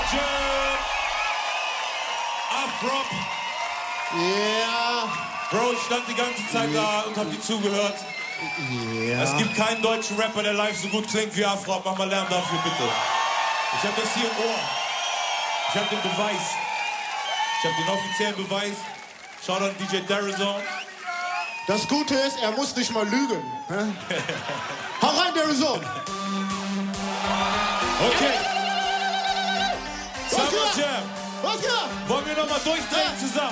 Jam. Afrop. Ja. Bro, ich stand die ganze Zeit da und hab dir zugehört. Ja. Es gibt keinen deutschen Rapper, der live so gut klingt wie Afrop. Mach mal Lärm dafür, bitte. Ich hab das hier im Ohr. Ich hab den Beweis. Ich hab den offiziellen Beweis. Schaut an DJ Darazon. Das Gute ist, er muss nicht mal lügen. Hau rein, Darazon. Okay. Summer Was geht? Jam. Was geht? Wollen wir nochmal durchdrehen zusammen?